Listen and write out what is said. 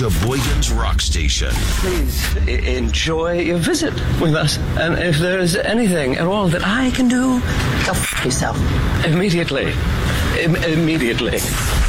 Sheboygan's Rock Station. Please enjoy your visit with us. And if there's anything at all that I can do, Go f*** yourself. immediately. Immediately.